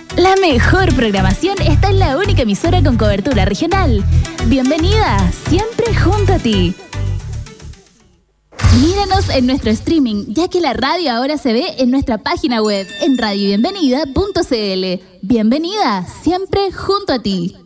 La mejor programación está en la única emisora con cobertura regional. Bienvenida, siempre junto a ti. Míranos en nuestro streaming, ya que la radio ahora se ve en nuestra página web en radiobienvenida.cl. Bienvenida, siempre junto a ti.